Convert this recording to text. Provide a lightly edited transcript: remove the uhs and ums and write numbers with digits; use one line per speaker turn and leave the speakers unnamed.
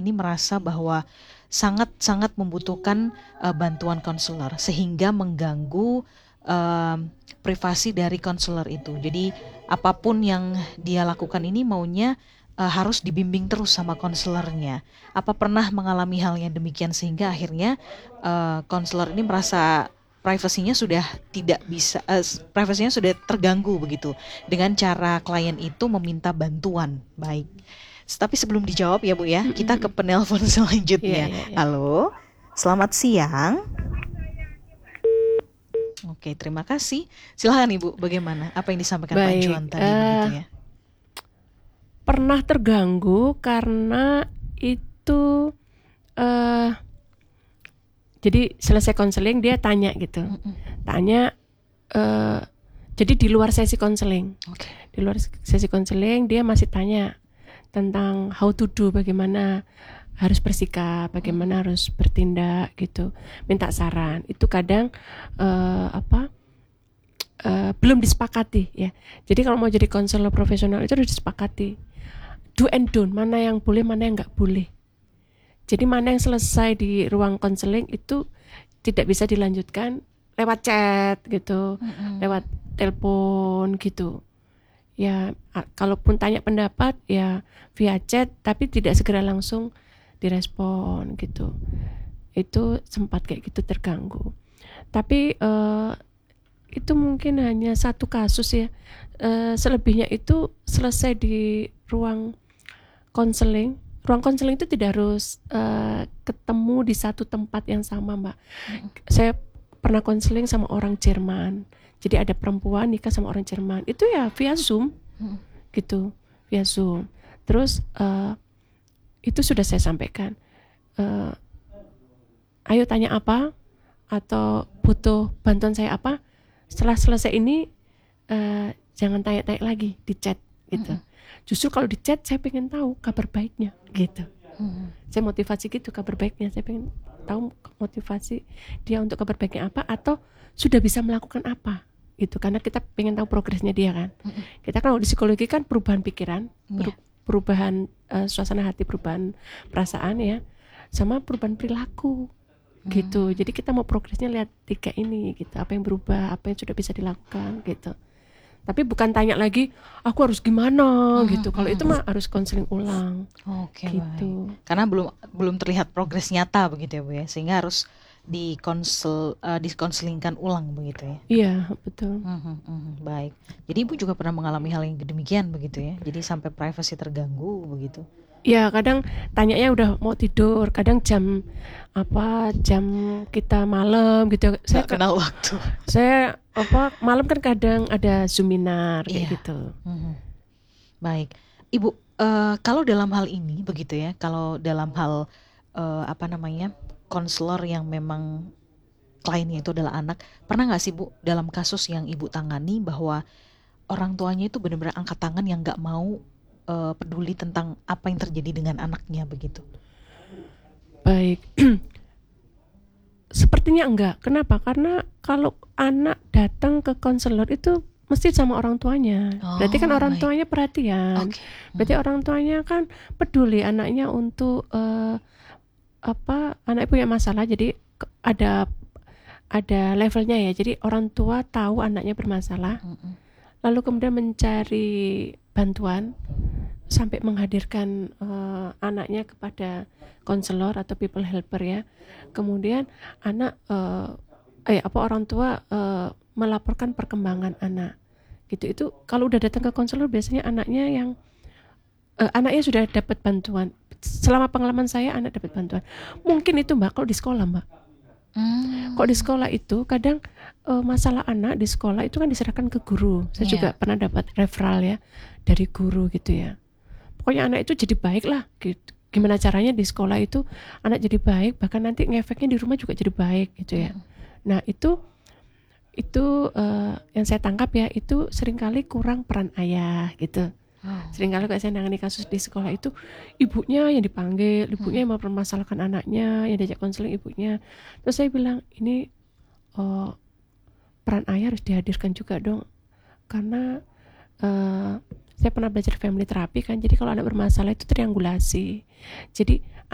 ini merasa bahwa sangat-sangat membutuhkan bantuan konselor sehingga mengganggu privasi dari konselor itu. Jadi apapun yang dia lakukan ini maunya harus dibimbing terus sama konselornya. Apa pernah mengalami hal yang demikian sehingga akhirnya konselor ini merasa privasinya sudah tidak bisa, privasinya sudah terganggu begitu dengan cara klien itu meminta bantuan. Baik. Tapi sebelum dijawab ya Bu ya, kita ke penelpon selanjutnya. Halo, selamat siang. Oke, terima kasih. Silahkan Ibu, bagaimana? Apa yang disampaikan Pak Juan tadi begitu ya?
Pernah terganggu karena itu jadi selesai konseling dia tanya gitu, tanya jadi di luar sesi konseling, di luar sesi konseling dia masih tanya tentang how to do, bagaimana harus bersikap, bagaimana harus bertindak gitu, minta saran. Itu kadang belum disepakati ya. Jadi kalau mau jadi konselor profesional itu harus disepakati do and don't, mana yang boleh, mana yang nggak boleh. Jadi mana yang selesai di ruang konseling itu tidak bisa dilanjutkan lewat chat gitu, lewat telepon gitu. Ya, kalaupun tanya pendapat ya via chat, tapi tidak segera langsung direspon gitu. Itu sempat kayak gitu terganggu. Tapi itu mungkin hanya satu kasus ya. Selebihnya itu selesai di ruang konseling. Ruang konseling itu tidak harus ketemu di satu tempat yang sama, Mbak. Saya pernah konseling sama orang Jerman. Jadi ada perempuan nikah sama orang Jerman. Itu ya via Zoom, gitu, via Zoom. Terus itu sudah saya sampaikan. Ayo tanya apa atau butuh bantuan saya apa. Setelah selesai ini jangan tanya-tanya lagi di chat, gitu. Justru kalau di chat saya pengen tahu kabar baiknya gitu. Saya motivasi gitu kabar baiknya. Saya pengen tahu motivasi dia untuk kabar baiknya apa atau sudah bisa melakukan apa gitu. Karena kita pengen tahu progresnya dia kan. Kita kan kalau di psikologi kan perubahan pikiran, perubahan suasana hati, perubahan perasaan ya, sama perubahan perilaku gitu. Jadi kita mau progresnya lihat 3 ini gitu. Apa yang berubah, apa yang sudah bisa dilakukan gitu. Tapi bukan tanya lagi, aku harus gimana gitu. Kalau itu mah harus konseling ulang.
Oke,
gitu.
Baik. Karena belum terlihat progres nyata begitu ya Bu ya, sehingga harus dikonselingkan ulang begitu ya.
Iya, betul.
Baik. Jadi Ibu juga pernah mengalami hal yang demikian begitu ya. Jadi sampai privasi terganggu begitu.
Ya, kadang tanyanya udah mau tidur, kadang jam kita malam gitu.
Saya kenal waktu.
Saya malam kan kadang ada seminar kayak gitu.
Baik, Ibu, kalau dalam hal ini begitu ya, kalau dalam hal konselor yang memang kliennya itu adalah anak, pernah nggak sih Bu dalam kasus yang Ibu tangani bahwa orang tuanya itu benar-benar angkat tangan yang nggak mau peduli tentang apa yang terjadi dengan anaknya begitu?
Baik. Sepertinya enggak. Kenapa? Karena kalau anak datang ke konselor itu mesti sama orang tuanya. Berarti kan orang tuanya perhatian. Berarti orang tuanya kan peduli anaknya untuk anaknya punya masalah. Jadi ada levelnya ya. Jadi orang tua tahu anaknya bermasalah. Lalu kemudian mencari bantuan sampai menghadirkan anaknya kepada konselor atau people helper ya. Kemudian anak orang tua melaporkan perkembangan anak. Gitu. Itu kalau udah datang ke konselor biasanya anaknya sudah dapat bantuan. Selama pengalaman saya anak dapat bantuan. Mungkin itu Mbak kalau di sekolah Mbak. Kok di sekolah itu kadang masalah anak di sekolah itu kan diserahkan ke guru. Saya juga pernah dapat referral ya dari guru gitu ya. Pokoknya anak itu jadi baik lah gitu. Gimana caranya di sekolah itu anak jadi baik, bahkan nanti ngefeknya di rumah juga jadi baik gitu ya. Nah itu yang saya tangkap ya, itu seringkali kurang peran ayah gitu. Seringkali kalau saya nangani kasus di sekolah itu ibunya yang dipanggil, ibunya yang mempermasalahkan anaknya, yang diajak konseling ibunya. Terus saya bilang ini peran ayah harus dihadirkan juga dong, karena saya pernah belajar family therapy kan. Jadi kalau anak bermasalah itu triangulasi. Jadi